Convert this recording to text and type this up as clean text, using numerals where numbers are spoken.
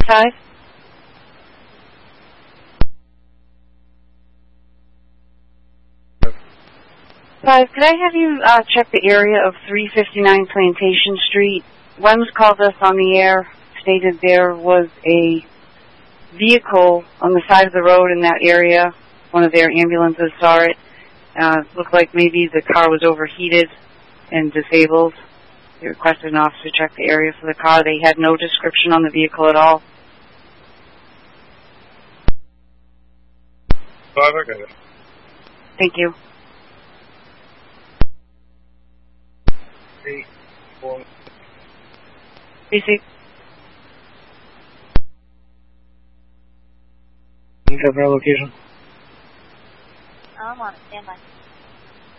5. 5, could I have you check the area of 359 Plantation Street? Wems called us on the air, stated there was a vehicle on the side of the road in that area. One of their ambulances saw it. Looked like maybe the car was overheated and disabled. They requested an officer to check the area for the car. They had no description on the vehicle at all. 5, I got it. Thank you. 8, 4. BC. Can you cover our location? I'm on it. Stand by.